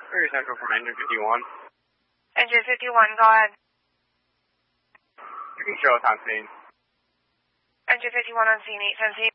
Very Central from Engine 51. Engine 51, go ahead. You can show us on scene. Engine 51 on scene, 817.